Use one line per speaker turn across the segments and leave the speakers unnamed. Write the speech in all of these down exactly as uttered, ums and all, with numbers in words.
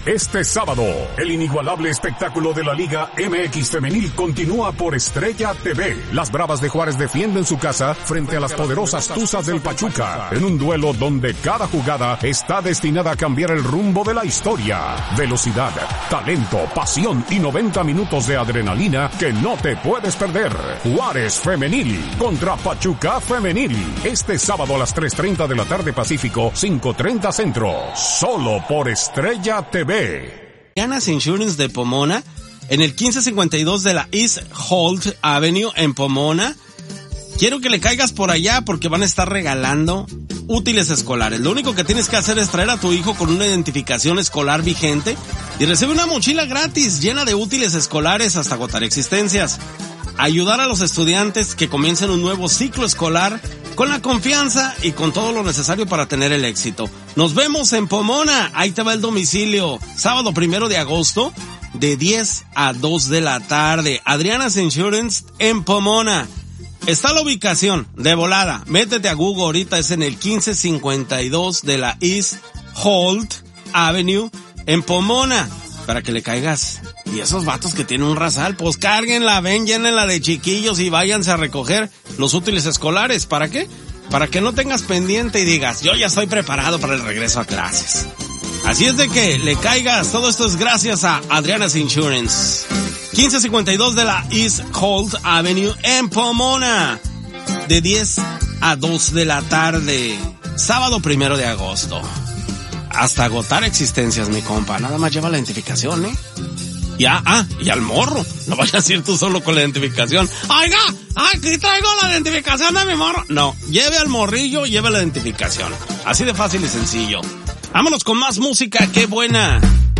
Este sábado, el inigualable espectáculo de la Liga M X Femenil continúa por Estrella T V. Las Bravas de Juárez defienden su casa frente a las poderosas Tuzas del Pachuca, en un duelo donde cada jugada está destinada a cambiar el rumbo de la historia. Velocidad, talento, pasión y noventa minutos de adrenalina que no te puedes perder. Juárez Femenil contra Pachuca Femenil. Este sábado a las tres treinta de la tarde Pacífico, cinco treinta Centro. Solo por Estrella T V.
Adriana's Insurance de Pomona, en el quince cincuenta y dos de la East Holt Avenue en Pomona. Quiero que le caigas por allá porque van a estar regalando útiles escolares. Lo único que tienes que hacer es traer a tu hijo con una identificación escolar vigente y recibe una mochila gratis llena de útiles escolares hasta agotar existencias. Ayudar a los estudiantes que comiencen un nuevo ciclo escolar con la confianza y con todo lo necesario para tener el éxito. Nos vemos en Pomona. Ahí te va el domicilio. Sábado primero de agosto, de diez a dos de la tarde. Adriana's Insurance en Pomona. Está la ubicación de volada. Métete a Google ahorita. Es en el quince cincuenta y dos de la East Holt Avenue en Pomona. Para que le caigas. Y esos vatos que tienen un rasal, pues cárguenla, ven, llénenla de chiquillos y váyanse a recoger los útiles escolares. ¿Para qué? Para que no tengas pendiente y digas, yo ya estoy preparado para el regreso a clases. Así es de que le caigas. Todo esto es gracias a Adriana's Insurance. quince cincuenta y dos de la East Holt Avenue en Pomona. De diez a dos de la tarde. Sábado primero de agosto. Hasta agotar existencias, mi compa. Nada más lleva la identificación, ¿eh? Ya, ah, y al morro. No vayas a ir tú solo con la identificación. Oiga, aquí traigo la identificación de mi morro. No, lleve al morrillo, lleve la identificación. Así de fácil y sencillo. Vámonos con más música, qué buena.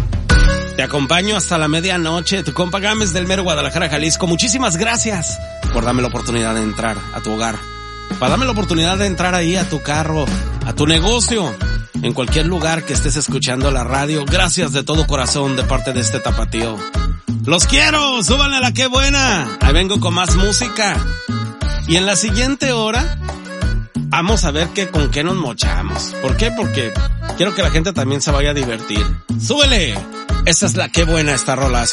Te acompaño hasta la medianoche. Tu compa Gámez del mero Guadalajara, Jalisco. Muchísimas gracias por darme la oportunidad de entrar a tu hogar. Para darme la oportunidad de entrar ahí a tu carro, a tu negocio. En cualquier lugar que estés escuchando la radio, gracias de todo corazón de parte de este tapatío. ¡Los quiero! ¡Súbanle la qué buena! Ahí vengo con más música. Y en la siguiente hora, vamos a ver qué, con qué nos mochamos. ¿Por qué? Porque quiero que la gente también se vaya a divertir. ¡Súbele! Esa es la qué buena esta rola.